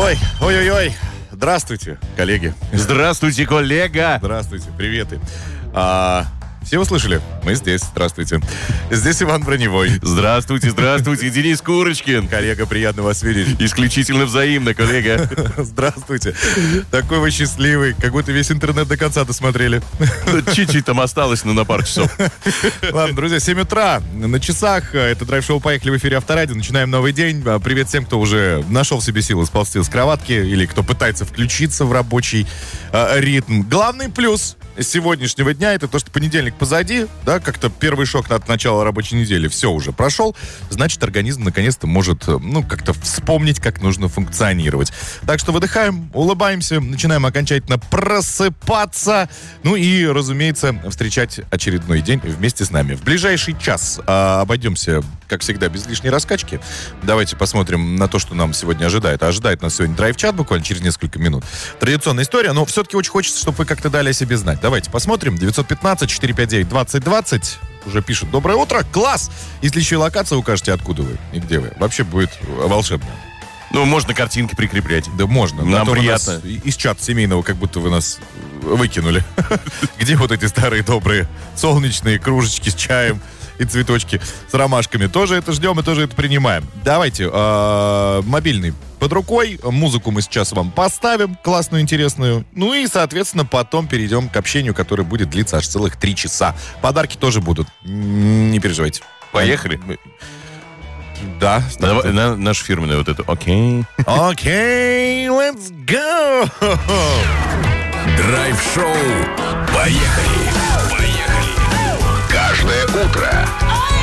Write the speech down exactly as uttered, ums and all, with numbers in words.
Ой, ой-ой-ой. Здравствуйте, коллеги. Здравствуйте, коллега. Здравствуйте, приветы. А, все услышали? Мы здесь. Здравствуйте. Здесь Иван Броневой. Здравствуйте, здравствуйте, Денис Курочкин. Коллега, приятно вас видеть. Исключительно взаимно, коллега. Здравствуйте. Такой вы счастливый, как будто весь интернет до конца досмотрели. Чуть-чуть там осталось, но на пару часов. Ладно, друзья, семь утра на часах. Это драйв-шоу «Поехали» в эфире Авторадио. Начинаем новый день. Привет всем, кто уже нашел в себе силы сползти с кроватки или кто пытается включиться в рабочий э, ритм. Главный плюс сегодняшнего дня — это то, что понедельник позади, да, как-то первый шок от начала рабочей недели все уже прошел, значит, организм наконец-то может, ну, как-то вспомнить, как нужно функционировать. Так что выдыхаем, улыбаемся, начинаем окончательно просыпаться, ну и, разумеется, встречать очередной день вместе с нами. В ближайший час а, обойдемся, как всегда, без лишней раскачки. Давайте посмотрим на то, что нам сегодня ожидает. А ожидает нас сегодня драйв-чат буквально через несколько минут. Традиционная история, но все-таки очень хочется, чтобы вы как-то дали о себе знать. Давайте посмотрим. девятьсот пятнадцать четыреста пятьдесят девять двадцать двадцать. Уже пишут: доброе утро, класс! Если еще и локацию укажете, откуда вы и где вы, вообще будет волшебно. Ну, можно картинки прикреплять. Да можно. Нам приятно. Из чата семейного как будто вы нас выкинули. Где вот эти старые добрые солнечные кружечки с чаем и цветочки с ромашками? Тоже это ждем и тоже это принимаем. Давайте, мобильный под рукой. Музыку мы сейчас вам поставим, классную, интересную. Ну и, соответственно, потом перейдем к общению, которое будет длиться аж целых три часа. Подарки тоже будут. Не переживайте. Поехали. Да. Давай, на, наш фирменный вот это. Окей. Окей, let's go! Драйв-шоу. Поехали. Поехали. Каждое утро